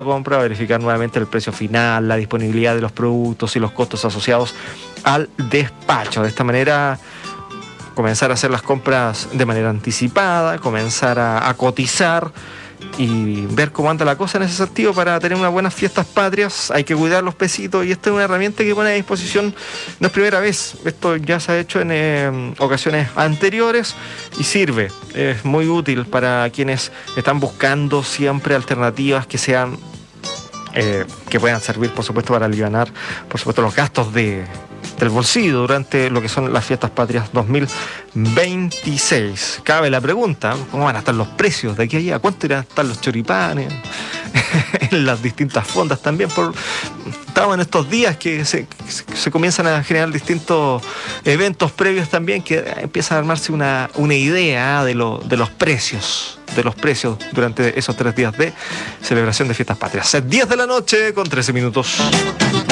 compra, verificar nuevamente el precio final, la disponibilidad de los productos y los costos asociados al despacho. De esta manera, comenzar a hacer las compras de manera anticipada, comenzar a cotizar y ver cómo anda la cosa en ese sentido para tener unas buenas fiestas patrias. Hay que cuidar los pesitos y esta es una herramienta que pone a disposición, no es primera vez, esto ya se ha hecho en ocasiones anteriores y sirve, es muy útil para quienes están buscando siempre alternativas que sean que puedan servir, por supuesto, para alivianar, por supuesto, los gastos del bolsillo durante lo que son las fiestas patrias 2026. Cabe la pregunta, ¿cómo van a estar los precios de aquí a allá? ¿Cuánto irán a estar los choripanes? En las distintas fondas también. Estamos en estos días que se comienzan a generar distintos eventos previos también, que empieza a armarse una idea de los precios durante esos 3 días de celebración de fiestas patrias. 10 de la noche con 13 minutos.